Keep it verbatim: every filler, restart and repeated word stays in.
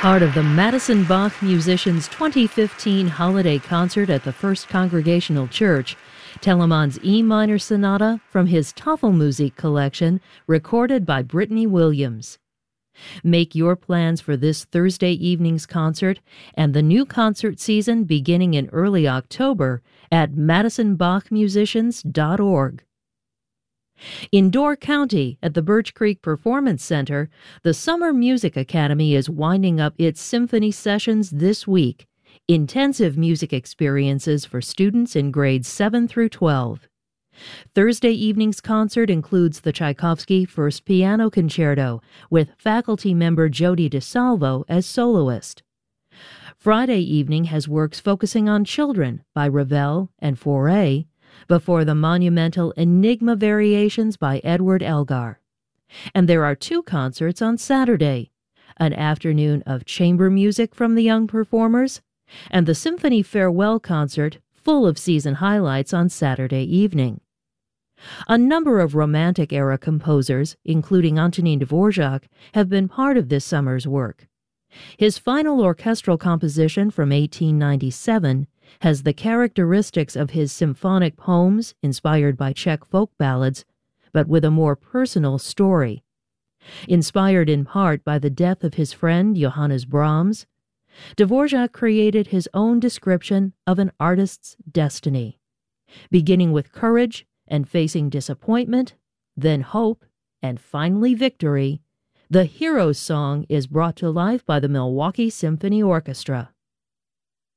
Part of the Madison Bach Musicians twenty fifteen holiday concert at the First Congregational Church, Telemann's E minor sonata from his Tafelmusik collection, recorded by Brittany Williams. Make your plans for this Thursday evening's concert and the new concert season beginning in early October at madison bach musicians dot org. In Door County, at the Birch Creek Performance Center, the Summer Music Academy is winding up its symphony sessions this week, intensive music experiences for students in grades seven through twelve. Thursday evening's concert includes the Tchaikovsky First Piano Concerto with faculty member Jody DeSalvo as soloist. Friday evening has works focusing on children by Ravel and Fauré, before the monumental Enigma Variations by Edward Elgar. And there are two concerts on Saturday, an afternoon of chamber music from the young performers, and the Symphony Farewell Concert, full of season highlights on Saturday evening. A number of Romantic-era composers, including Antonin Dvorak, have been part of this summer's work. His final orchestral composition from eighteen ninety-seven has the characteristics of his symphonic poems inspired by Czech folk ballads, but with a more personal story. Inspired in part by the death of his friend Johannes Brahms, Dvorak created his own description of an artist's destiny. Beginning with courage and facing disappointment, then hope, and finally victory, the hero's song is brought to life by the Milwaukee Symphony Orchestra.